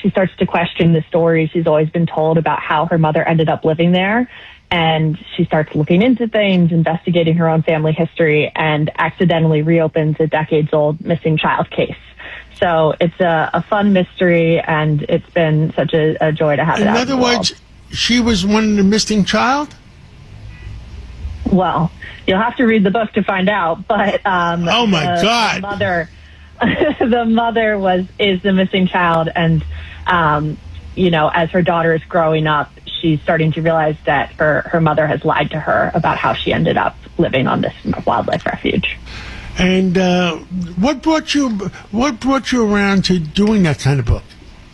she starts to question the story she's always been told about how her mother ended up living there. And she starts looking into things, investigating her own family history, and accidentally reopens a decades-old missing child case. So it's a fun mystery, and it's been such a joy to have it out. In other words, she was one of the missing child? Well, you'll have to read the book to find out. But oh my God, the mother is the missing child, and as her daughter is growing up, she's starting to realize that her mother has lied to her about how she ended up living on this wildlife refuge. And what brought you around to doing that kind of book?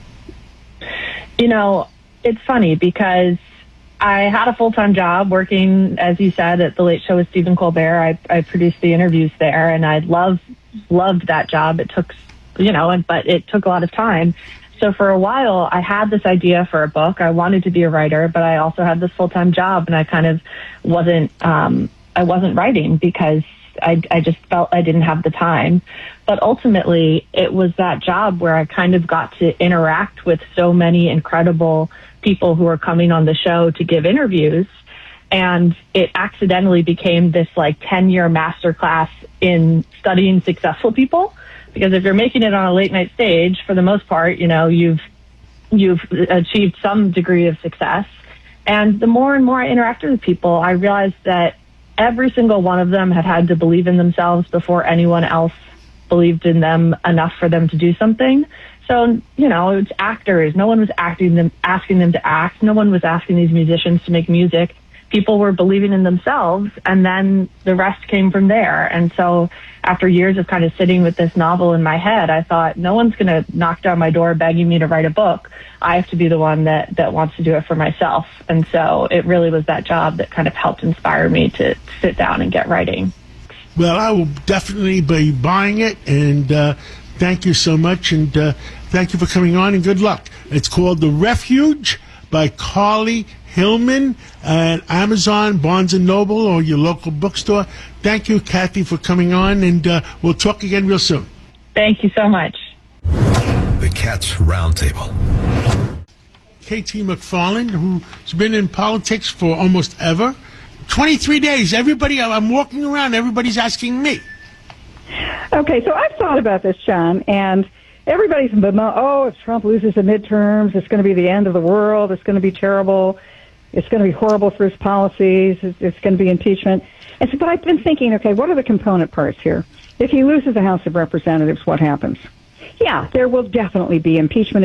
It's funny because I had a full-time job working, as you said, at The Late Show with Stephen Colbert. I produced the interviews there, and I loved that job. It took, but it took a lot of time. So for a while, I had this idea for a book. I wanted to be a writer, but I also had this full-time job, and I kind of wasn't writing because I just felt I didn't have the time. But ultimately, it was that job where I kind of got to interact with so many incredible people who were coming on the show to give interviews. And it accidentally became this 10-year masterclass in studying successful people. Because if you're making it on a late night stage, for the most part, you've achieved some degree of success. And the more and more I interacted with people, I realized that every single one of them had to believe in themselves before anyone else believed in them enough for them to do something. So, it's actors. No one was asking them to act. No one was asking these musicians to make music. People were believing in themselves, and then the rest came from there. And so after years of kind of sitting with this novel in my head, I thought, no one's going to knock down my door begging me to write a book. I have to be the one that wants to do it for myself. And so it really was that job that kind of helped inspire me to sit down and get writing. Well, I will definitely be buying it, and thank you so much, and thank you for coming on, and good luck. It's called The Refuge by Carly Hillman at Amazon, Barnes & Noble, or your local bookstore. Thank you, Kathy, for coming on, and we'll talk again real soon. Thank you so much. The Cats Roundtable. K.T. McFarland, who's been in politics for almost ever. 23 days. Everybody, I'm walking around, everybody's asking me. Okay, so I've thought about this, John, and everybody's, if Trump loses the midterms, it's going to be the end of the world, it's going to be terrible, it's going to be horrible for his policies, it's going to be impeachment. And so, but I've been thinking, okay, what are the component parts here? If he loses the House of Representatives, what happens? Yeah, there will definitely be impeachment.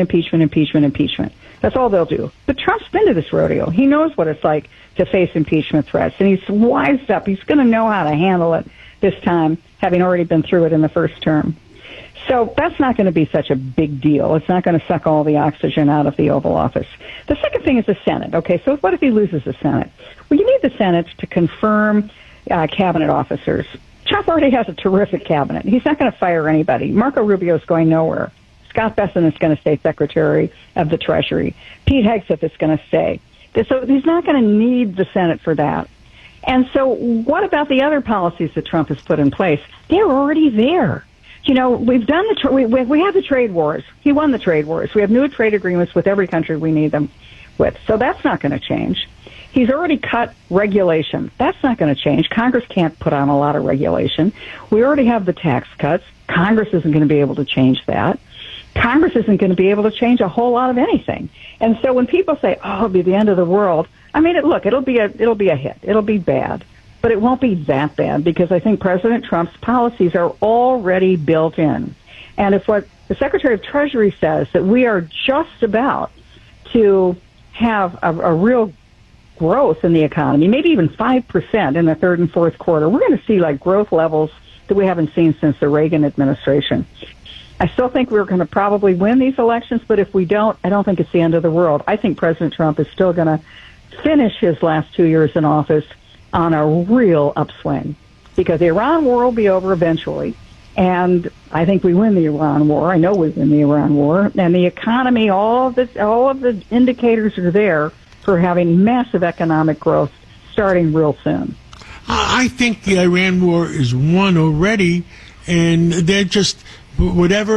That's all they'll do. But Trump's been to this rodeo. He knows what it's like to face impeachment threats, and he's wised up. He's going to know how to handle it this time, having already been through it in the first term. So that's not going to be such a big deal. It's not going to suck all the oxygen out of the Oval Office. The second thing is the Senate. Okay, so what if he loses the Senate? Well, you need the Senate to confirm cabinet officers. Trump already has a terrific cabinet. He's not going to fire anybody. Marco Rubio is going nowhere. Scott Bessent is going to stay Secretary of the Treasury. Pete Hegseth is going to stay. So he's not going to need the Senate for that. And so what about the other policies that Trump has put in place? They're already there. We've done we have the trade wars. He won the trade wars. We have new trade agreements with every country we need them with. So that's not going to change. He's already cut regulation. That's not going to change. Congress can't put on a lot of regulation. We already have the tax cuts. Congress isn't going to be able to change that. Congress isn't going to be able to change a whole lot of anything. And so when people say, it'll be the end of the world, I mean, it'll be a hit. It'll be bad. But it won't be that bad because I think President Trump's policies are already built in. And if what the Secretary of Treasury says, that we are just about to have a real growth in the economy, maybe even 5% in the third and fourth quarter, we're going to see growth levels that we haven't seen since the Reagan administration. I still think we're going to probably win these elections, but if we don't, I don't think it's the end of the world. I think President Trump is still going to finish his last 2 years in office on a real upswing because the Iran war will be over eventually. And I think we win the Iran war. I know we win the Iran war. And the economy, all of the indicators are there for having massive economic growth starting real soon. I think the Iran war is won already, and they're just whatever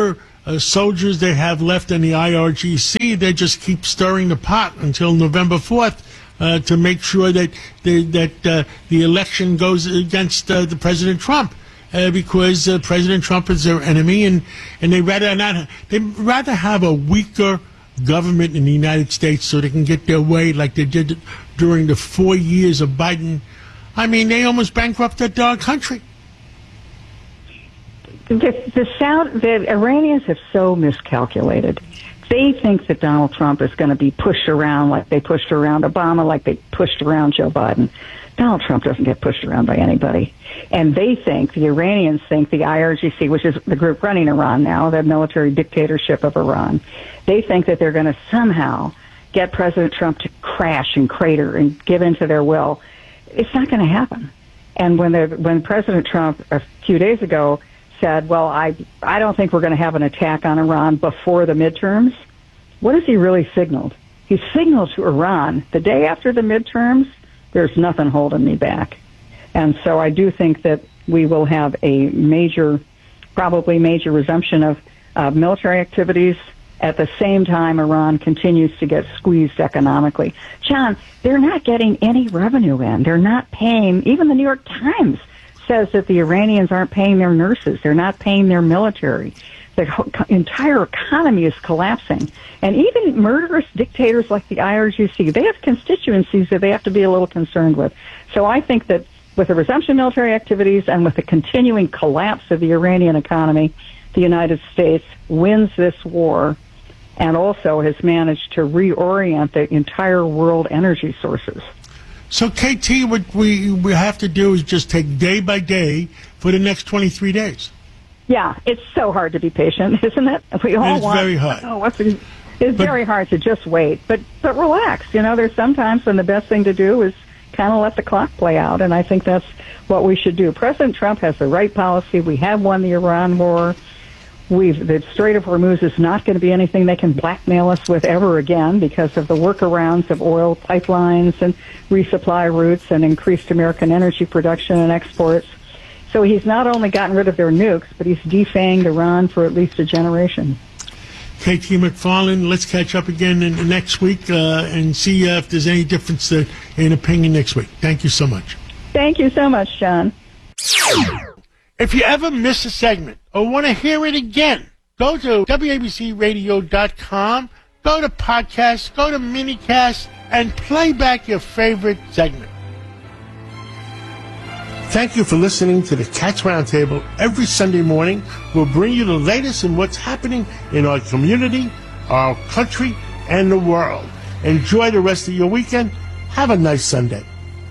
soldiers they have left in the IRGC. They just keep stirring the pot until November 4th to make sure that the election goes against the President Trump. Because President Trump is their enemy, and they rather have a weaker government in the United States so they can get their way like they did during the 4 years of Biden. I mean, they almost bankrupted our country. The Iranians have so miscalculated. They think that Donald Trump is going to be pushed around like they pushed around Obama, like they pushed around Joe Biden. Donald Trump doesn't get pushed around by anybody. And they think, the Iranians think, the IRGC, which is the group running Iran now, the military dictatorship of Iran, they think that they're going to somehow get President Trump to crash and crater and give in to their will. It's not going to happen. And when President Trump a few days ago said, well, I don't think we're going to have an attack on Iran before the midterms, what has he really signaled? He signaled to Iran the day after the midterms, there's nothing holding me back. And so I do think that we will have a probably major resumption of military activities. At the same time, Iran continues to get squeezed economically. John, they're not getting any revenue in. They're not paying, even the New York Times says that the Iranians aren't paying their nurses. They're not paying their military. The entire economy is collapsing. And even murderous dictators like the IRGC, they have constituencies that they have to be a little concerned with. So I think that with the resumption of military activities and with the continuing collapse of the Iranian economy, the United States wins this war and also has managed to reorient the entire world energy sources. So, KT, what we have to do is just take day by day for the next 23 days. Yeah, it's so hard to be patient, isn't it? We all it's very hard. It's very hard to just wait. But relax. You know, there's sometimes when the best thing to do is kind of let the clock play out, and I think that's what we should do. President Trump has the right policy. We have won the Iran war. The Strait of Hormuz is not going to be anything they can blackmail us with ever again because of the workarounds of oil pipelines and resupply routes and increased American energy production and exports. So he's not only gotten rid of their nukes, but he's defanged Iran for at least a generation. KT McFarland, let's catch up again next week and see if there's any difference in opinion next week. Thank you so much. Thank you so much, John. If you ever miss a segment or want to hear it again, go to WABCRadio.com, go to podcasts, go to minicast, and play back your favorite segment. Thank you for listening to the Cats Roundtable. Every Sunday morning, we'll bring you the latest in what's happening in our community, our country, and the world. Enjoy the rest of your weekend. Have a nice Sunday.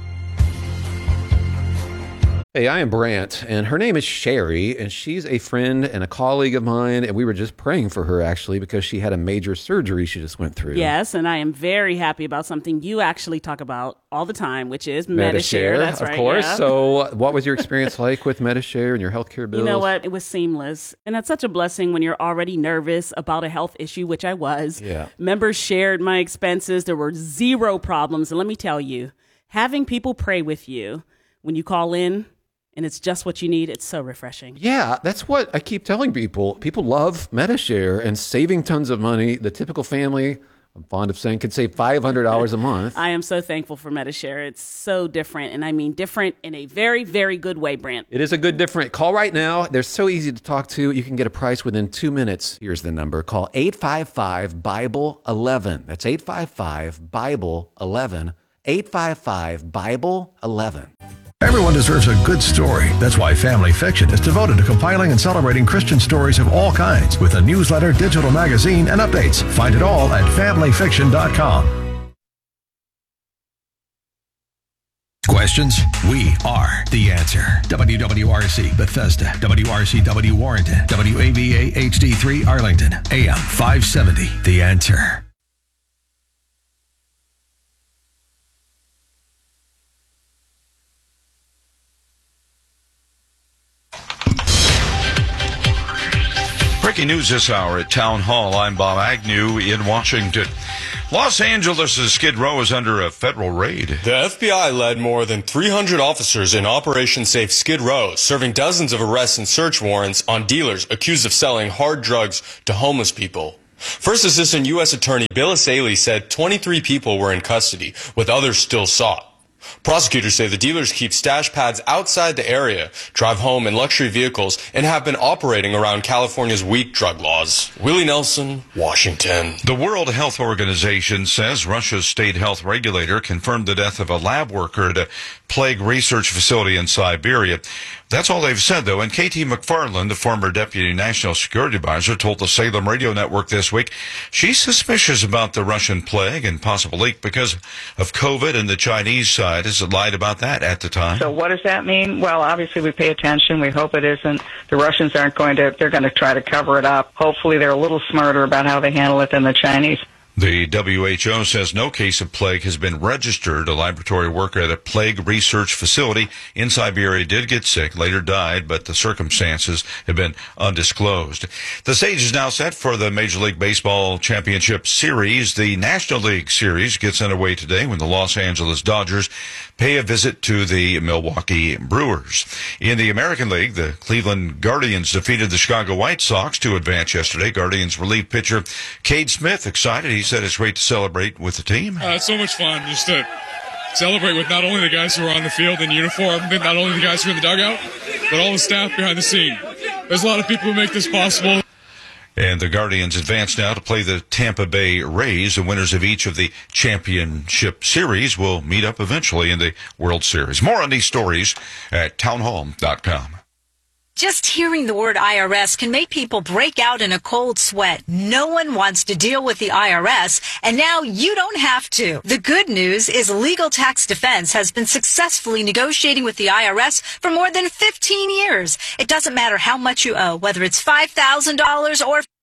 Hey, I am Brant, and her name is Sherry, and she's a friend and a colleague of mine, and we were just praying for her, actually, because she had a major surgery she just went through. Yes, and I am very happy about something you actually talk about all the time, which is Medi-Share. That's right, of course. Yeah. So what was your experience like with Medi-Share and your healthcare bills? You know what? It was seamless, and that's such a blessing when you're already nervous about a health issue, which I was. Yeah. Members shared my expenses. There were zero problems, and let me tell you, having people pray with you when you call in, and it's just what you need, it's so refreshing. Yeah, that's what I keep telling people. People love Medi-Share and saving tons of money. The typical family, I'm fond of saying, could save $500 a month. I am so thankful for Medi-Share. It's so different, and I mean different in a very, very good way, Brant. It is a good different. Call right now. They're so easy to talk to. You can get a price within 2 minutes. Here's the number. Call 855-BIBLE-11. That's 855-BIBLE-11. 855-BIBLE-11. Everyone deserves a good story. That's why Family Fiction is devoted to compiling and celebrating Christian stories of all kinds with a newsletter, digital magazine, and updates. Find it all at familyfiction.com. Questions? We are the answer. WWRC Bethesda, WRCW Warrenton, WAVA HD3 Arlington, AM 570. The Answer. Breaking breaking news this hour at Town Hall. I'm Bob Agnew in Washington. Los Angeles' Skid Row is under a federal raid. The FBI led more than 300 officers in Operation Safe Skid Row, serving dozens of arrests and search warrants on dealers accused of selling hard drugs to homeless people. First Assistant U.S. Attorney Bill Asaley said 23 people were in custody, with others still sought. Prosecutors say the dealers keep stash pads outside the area, drive home in luxury vehicles, and have been operating around California's weak drug laws. Willie Nelson, Washington. The World Health Organization says Russia's state health regulator confirmed the death of a lab worker at a plague research facility in Siberia. That's all they've said, though. And Katie McFarland, the former Deputy National Security Advisor, told the Salem Radio Network this week she's suspicious about the Russian plague and possible leak because of COVID, and the Chinese side has lied about that at the time. So what does that mean? Well, obviously we pay attention. We hope it isn't. The Russians they're going to try to cover it up. Hopefully they're a little smarter about how they handle it than the Chinese. The WHO says no case of plague has been registered. A laboratory worker at a plague research facility in Siberia did get sick, later died, but the circumstances have been undisclosed. The stage is now set for the Major League Baseball Championship Series. The National League Series gets underway today when the Los Angeles Dodgers pay a visit to the Milwaukee Brewers. In the American League, the Cleveland Guardians defeated the Chicago White Sox to advance yesterday. Guardians relief pitcher Cade Smith excited. He said it's great to celebrate with the team. It's so much fun just to celebrate with not only the guys who are on the field in uniform, not only the guys who are in the dugout, but all the staff behind the scene. There's a lot of people who make this possible. And the Guardians advance now to play the Tampa Bay Rays. The winners of each of the championship series will meet up eventually in the World Series. More on these stories at townhall.com. Just hearing the word IRS can make people break out in a cold sweat. No one wants to deal with the IRS, and now you don't have to. The good news is Legal Tax Defense has been successfully negotiating with the IRS for more than 15 years. It doesn't matter how much you owe, whether it's $5,000 or